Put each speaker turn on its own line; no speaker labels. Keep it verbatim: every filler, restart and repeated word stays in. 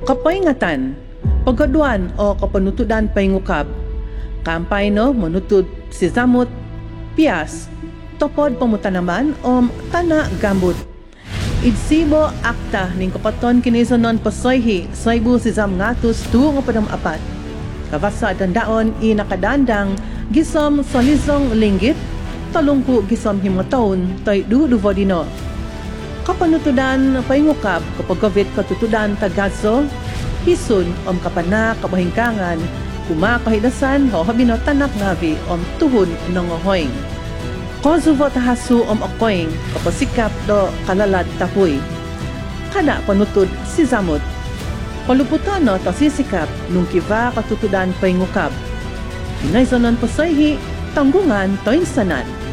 Kapaingatan, pagaduan o kapanutudan paingukab, kampay no manutud si zamot, pias, topod pamutanaman o tana gambut. Idsibo akta ning kapaton kinisonon pasayhi saybu si zam ngatus tuo nga padam apat. Kabasa dandaon i nakadandang gisom salizong linggit, talungku gisom himataon tay duduvo dino. Kapanutudan paingukab kapag gawit katutudan tagaso, hisun om kapana kabahingkangan, kumakahidasan ho habino tanak ngavi om tuhon ng ohoing. Kosuvo tahasu om okoing kapasikap do kalalad tapuy. Kada panutud si zamot. Paluputan no ta sisikap nung kiva katutudan paingukab. Inaysonon pasayhi, tanggungan toinsanan.